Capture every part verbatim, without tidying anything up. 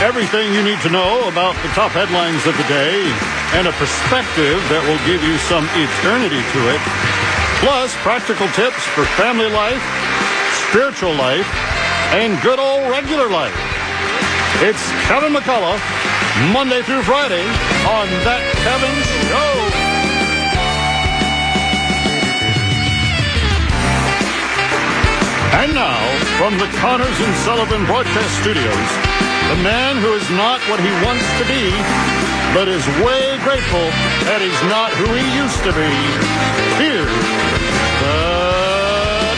Everything you need to know about the top headlines of the day and a perspective that will give you some eternity to it. Plus, practical tips for family life, spiritual life, and good old regular life. It's Kevin McCullough, Monday through Friday on That Kevin Show. And now, from the Connors and Sullivan Broadcast Studios, the man who is not what he wants to be, but is way grateful that he's not who he used to be. Here's the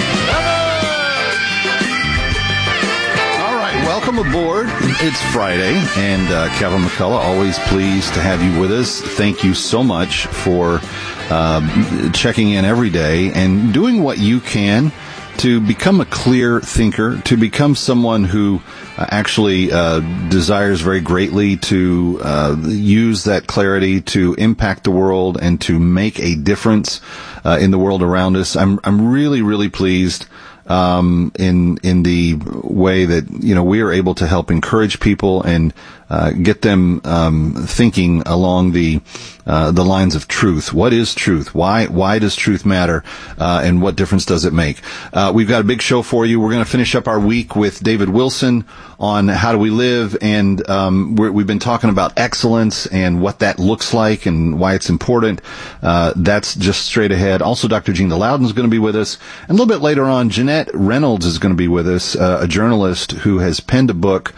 Kevin! All right, welcome aboard. It's Friday, and uh, Kevin McCullough, always pleased to have you with us. Thank you so much for uh, checking in every day and doing what you can to become a clear thinker, to become someone who uh, actually uh, desires very greatly to uh, use that clarity to impact the world and to make a difference uh, in the world around us. I'm I'm really, really pleased um, in in the way that, you know, we are able to help encourage people and uh, get them um, thinking along the uh, the lines of truth. What is truth? Why why does truth matter? Uh, and what difference does it make? Uh, we've got a big show for you. We're going to finish up our week with David Wilson on how do we live, and um, we're, we've been talking about excellence and what that looks like and why it's important. Uh, that's just straight ahead. Also, Doctor Gina Loudon is going to be with us, and a little bit later on, Jeanette Reynolds is going to be with us, uh, a journalist who has penned a book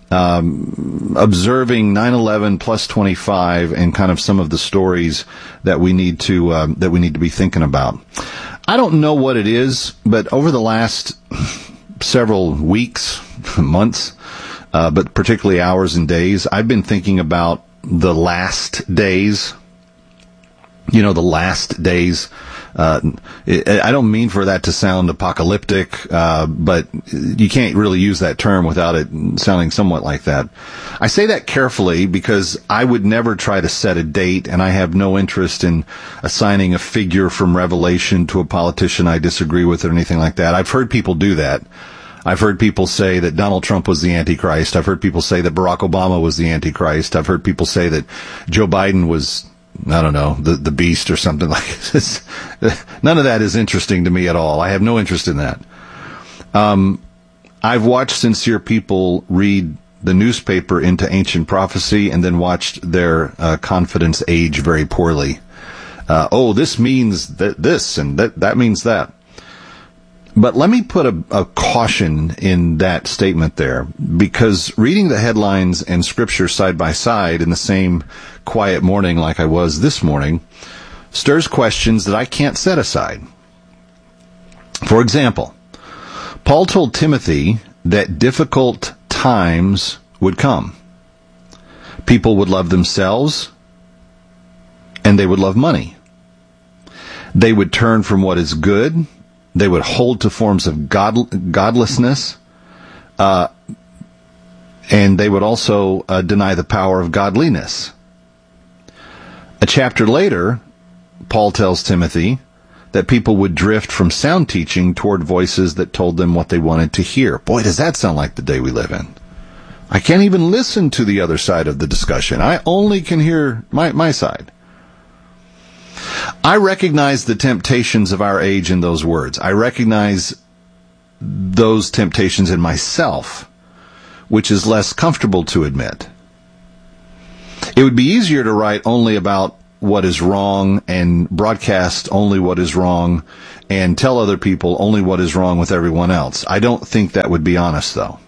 Um, observing nine eleven plus twenty-five and kind of some of the stories that we need to um, that we need to be thinking about. I don't know what it is, but over the last several weeks, months, uh, but particularly hours and days, I've been thinking about the last days. You know, the last days. Uh, I don't mean for that to sound apocalyptic, uh, but you can't really use that term without it sounding somewhat like that. I say that carefully because I would never try to set a date, and I have no interest in assigning a figure from Revelation to a politician I disagree with or anything like that. I've heard people do that. I've heard people say that Donald Trump was the Antichrist. I've heard people say that Barack Obama was the Antichrist. I've heard people say that Joe Biden was, I don't know, the, the beast or something like this. None of that is interesting to me at all. I have no interest in that. Um, I've watched sincere people read the newspaper into ancient prophecy and then watched their uh, confidence age very poorly. Uh, oh, this means that this and that, that means that. But let me put a, a caution in that statement there, because reading the headlines and scripture side by side in the same quiet morning like I was this morning stirs questions that I can't set aside. For example, Paul told Timothy that difficult times would come. People would love themselves, and they would love money. They would turn from what is good. They would hold to forms of god, godlessness, uh, and they would also uh, deny the power of godliness. A chapter later, Paul tells Timothy that people would drift from sound teaching toward voices that told them what they wanted to hear. Boy, does that sound like the day we live in. I can't even listen to the other side of the discussion. I only can hear my, my side. I recognize the temptations of our age in those words. I recognize those temptations in myself, which is less comfortable to admit. It would be easier to write only about what is wrong and broadcast only what is wrong and tell other people only what is wrong with everyone else. I don't think that would be honest, though.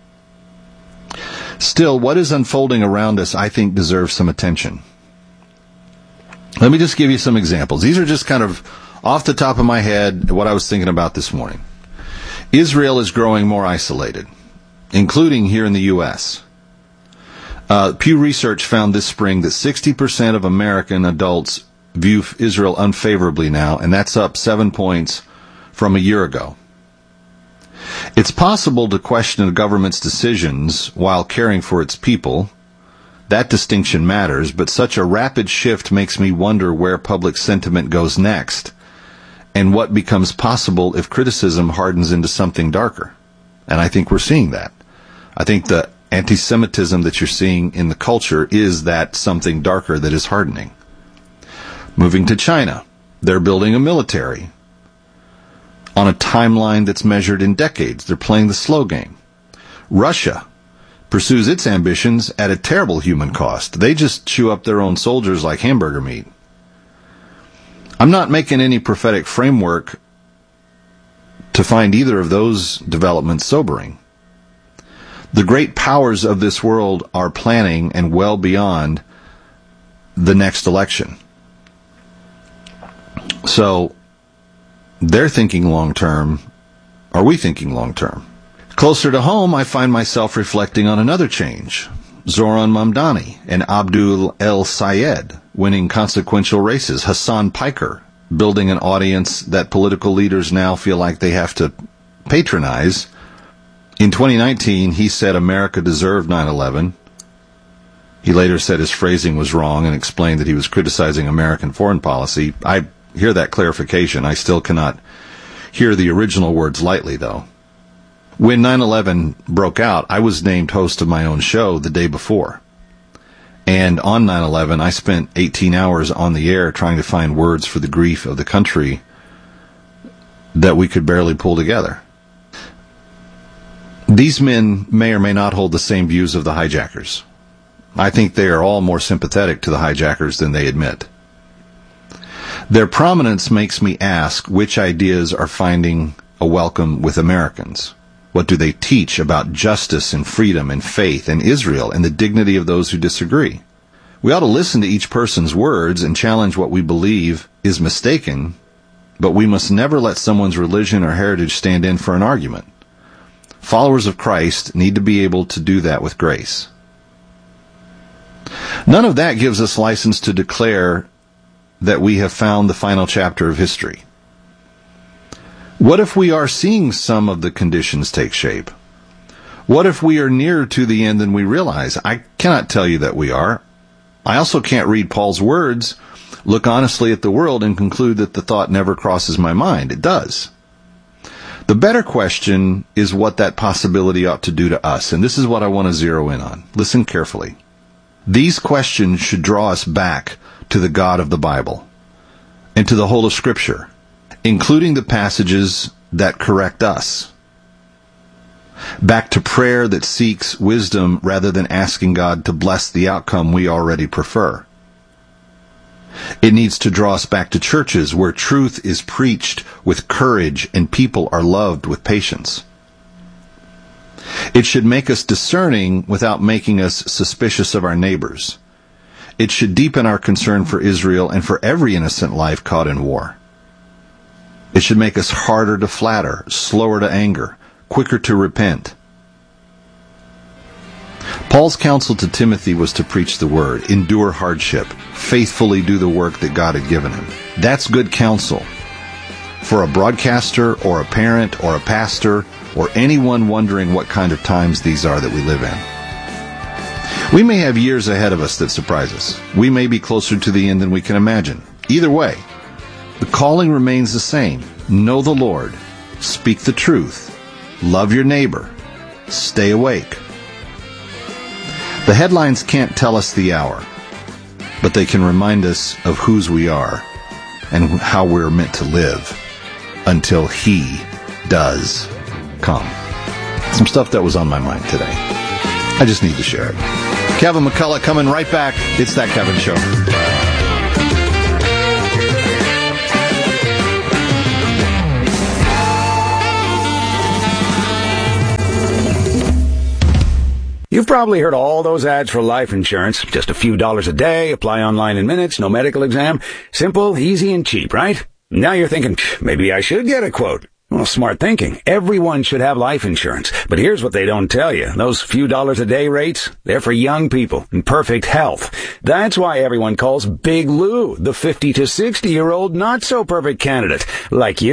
Still, what is unfolding around us, I think, deserves some attention. Let me just give you some examples. These are just kind of off the top of my head what I was thinking about this morning. Israel is growing more isolated, including here in the U S Uh, Pew Research found this spring that sixty percent of American adults view Israel unfavorably now, and that's up seven points from a year ago. It's possible to question a government's decisions while caring for its people. That distinction matters, but such a rapid shift makes me wonder where public sentiment goes next and what becomes possible if criticism hardens into something darker. And I think we're seeing that. I think the Anti-Semitism that you're seeing in the culture is that something darker that is hardening. Moving to China, they're building a military on a timeline that's measured in decades. They're playing the slow game. Russia pursues its ambitions at a terrible human cost. They just chew up their own soldiers like hamburger meat. I'm not making any prophetic framework to find either of those developments sobering. The great powers of this world are planning and well beyond the next election. So, they're thinking long term. Are we thinking long term? Closer to home, I find myself reflecting on another change. Zoran Mamdani and Abdul El Sayed winning consequential races. Hassan Piker building an audience that political leaders now feel like they have to patronize. In twenty nineteen, he said America deserved nine eleven. He later said his phrasing was wrong and explained that he was criticizing American foreign policy. I hear that clarification. I still cannot hear the original words lightly, though. When nine eleven broke out, I was named host of my own show the day before. And on nine eleven, I spent eighteen hours on the air trying to find words for the grief of the country that we could barely pull together. These men may or may not hold the same views of the hijackers. I think they are all more sympathetic to the hijackers than they admit. Their prominence makes me ask which ideas are finding a welcome with Americans. What do they teach about justice and freedom and faith and Israel and the dignity of those who disagree? We ought to listen to each person's words and challenge what we believe is mistaken, but we must never let someone's religion or heritage stand in for an argument. Followers of Christ need to be able to do that with grace. None of that gives us license to declare that we have found the final chapter of history. What if we are seeing some of the conditions take shape? What if we are nearer to the end than we realize? I cannot tell you that we are. I also can't read Paul's words, look honestly at the world, and conclude that the thought never crosses my mind. It does. The better question is what that possibility ought to do to us, and this is what I want to zero in on. Listen carefully. These questions should draw us back to the God of the Bible and to the whole of Scripture, including the passages that correct us. Back to prayer that seeks wisdom rather than asking God to bless the outcome we already prefer. It needs to draw us back to churches where truth is preached with courage and people are loved with patience. It should make us discerning without making us suspicious of our neighbors. It should deepen our concern for Israel and for every innocent life caught in war. It should make us harder to flatter, slower to anger, quicker to repent. Paul's counsel to Timothy was to preach the word, endure hardship, faithfully do the work that God had given him. That's good counsel for a broadcaster or a parent or a pastor or anyone wondering what kind of times these are that we live in. We may have years ahead of us that surprise us. We may be closer to the end than we can imagine. Either way, the calling remains the same. Know the Lord. Speak the truth. Love your neighbor. Stay awake. The headlines can't tell us the hour, but they can remind us of whose we are and how we're meant to live until He does come. Some stuff that was on my mind today. I just need to share it. Kevin McCullough coming right back. It's That Kevin Show. You've probably heard all those ads for life insurance. Just a few dollars a day, apply online in minutes, no medical exam. Simple, easy, and cheap, right? Now you're thinking, maybe I should get a quote. Well, smart thinking. Everyone should have life insurance. But here's what they don't tell you. Those few dollars a day rates, they're for young people in perfect health. That's why everyone calls Big Lou the fifty to sixty year old not so perfect candidate, like you.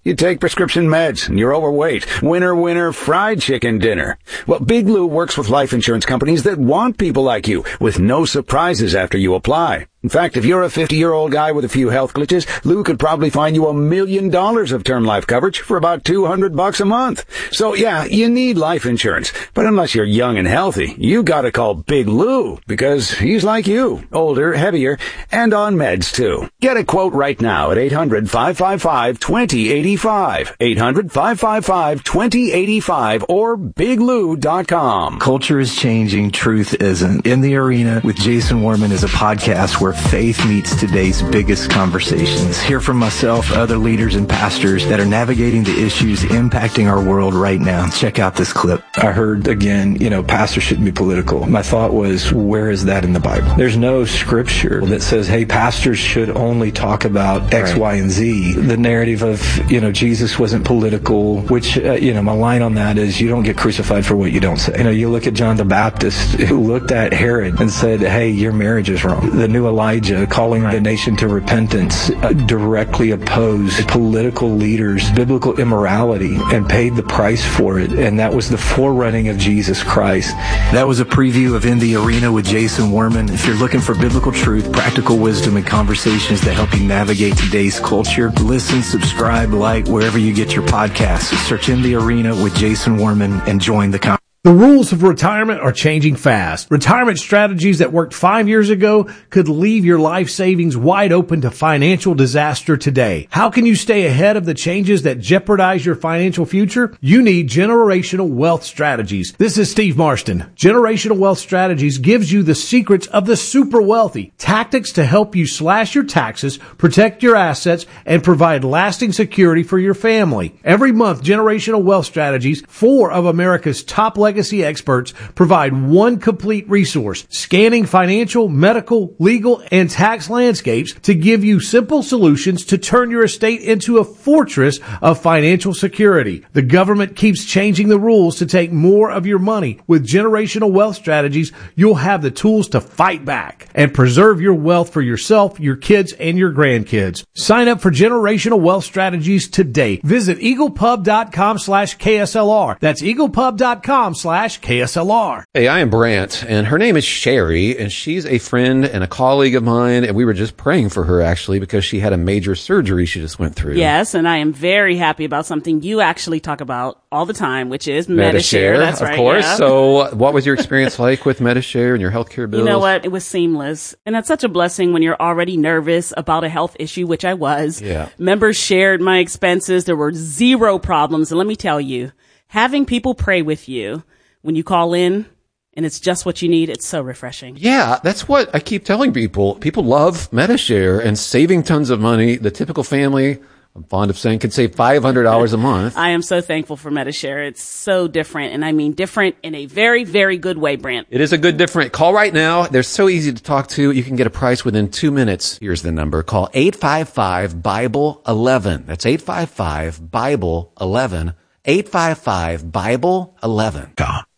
You take prescription meds and you're overweight. Winner, winner, fried chicken dinner. Well, Big Lou works with life insurance companies that want people like you with no surprises after you apply. In fact, if you're a fifty-year-old guy with a few health glitches, Lou could probably find you a million dollars of term life coverage for about two hundred bucks a month. So yeah, you need life insurance. But unless you're young and healthy, you gotta call Big Lou because he's like you, older, heavier, and on meds too. Get a quote right now at eight hundred, five five five, two zero eight five. eight hundred, five five five, two zero eight five or big lou dot com. Culture is changing, truth isn't. In the Arena with Jason Warman is a podcast where faith meets today's biggest conversations. Hear from myself, other leaders and pastors that are navigating the issues impacting our world right now. Check out this clip. I heard again, you know, pastors shouldn't be political. My thought was, where is that in the Bible? There's no scripture that says, hey, pastors should only talk about X, right. Y, and Z. The narrative of, you know, Jesus wasn't political, which, uh, you know, my line on that is you don't get crucified for what you don't say. You know, you look at John the Baptist who looked at Herod and said, hey, your marriage is wrong. The new Elijah calling right. the nation to repentance uh, directly opposed political leaders, biblical immorality, and paid the price for it. And that was the forerunning of Jesus Christ. That was a preview of In the Arena with Jason Warman. If you're looking for biblical truth, practical wisdom, and conversations that help you navigate today's culture, listen, subscribe, like, wherever you get your podcasts. Search In the Arena with Jason Warman and join the conversation. The rules of retirement are changing fast. Retirement strategies that worked five years ago could leave your life savings wide open to financial disaster today. How can you stay ahead of the changes that jeopardize your financial future? You need Generational Wealth Strategies. This is Steve Marston. Generational Wealth Strategies gives you the secrets of the super wealthy, tactics to help you slash your taxes, protect your assets, and provide lasting security for your family. Every month, Generational Wealth Strategies, four of America's top legacy Legacy experts provide one complete resource, scanning financial, medical, legal, and tax landscapes to give you simple solutions to turn your estate into a fortress of financial security. The government keeps changing the rules to take more of your money. With Generational Wealth Strategies, you'll have the tools to fight back and preserve your wealth for yourself, your kids, and your grandkids. Sign up for Generational Wealth Strategies today. Visit eaglepub.com slash KSLR. That's eaglepub.com slash KSLR. Hey, I am Brant, and her name is Sherry, and she's a friend and a colleague of mine, and we were just praying for her, actually, because she had a major surgery she just went through. Yes, and I am very happy about something you actually talk about all the time, which is Medishare. Medishare. That's of right, course. yeah. So what was your experience like with Medishare and your healthcare bills? You know what? It was seamless. And that's such a blessing when you're already nervous about a health issue, which I was. Yeah. Members shared my expenses. There were zero problems. And let me tell you, having people pray with you when you call in and it's just what you need, it's so refreshing. Yeah, that's what I keep telling people. People love Medishare and saving tons of money. The typical family, I'm fond of saying, could save five hundred dollars a month. I am so thankful for Medishare. It's so different, and I mean different in a very, very good way, Brant. It is a good different. Call right now. They're so easy to talk to. You can get a price within two minutes. Here's the number. Call eight five five, Bible eleven. That's eight five five, Bible eleven. eight five five, Bible eleven.